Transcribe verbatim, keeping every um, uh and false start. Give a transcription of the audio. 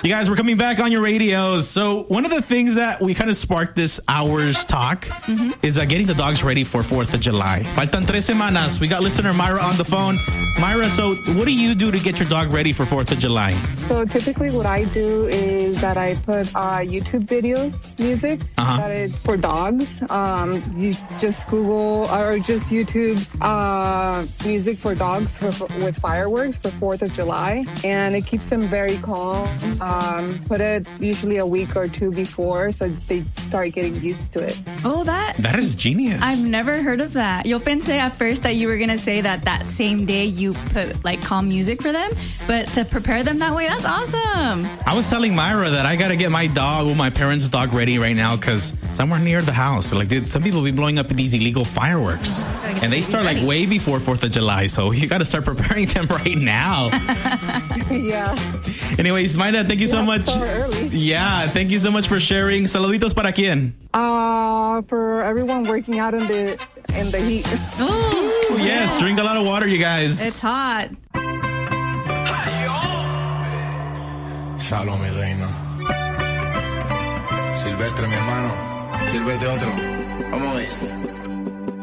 You guys, we're coming back on your radios. So one of the things that we kind of sparked this hour's talk mm-hmm. is uh, getting the dogs ready for fourth of July. Faltan tres semanas. We got listener Myra on the phone. Myra, so what do you do to get your dog ready for fourth of July? So typically what I do is that I put uh, YouTube video music uh-huh. that is for dogs. Um, you just Google or just YouTube uh, music for dogs for, for, with fireworks for fourth of July. And it keeps them very calm. Um, put it usually a week or two before so they start getting used to it. Oh, that... That is genius. I've never heard of that. Yo pensé at first that you were going to say that that same day you put like calm music for them, but to prepare them that way, that's awesome. I was telling Myra that I got to get my dog, well, my parents' dog ready right now because somewhere near the house. So, like, dude, some people be blowing up these illegal fireworks. And they start like way before fourth of July. So you got to start preparing them right now. Yeah. Anyways, Myra, thank you so yeah, much. So early. Yeah, thank you so much for sharing. Saluditos para quién? Uh, for everyone working out in the in the heat. Oh, yes, yes, drink a lot of water, you guys. It's hot. Shalom, mi reina. Silvestre, mi hermano. Sírvete otro. Vamos a ver.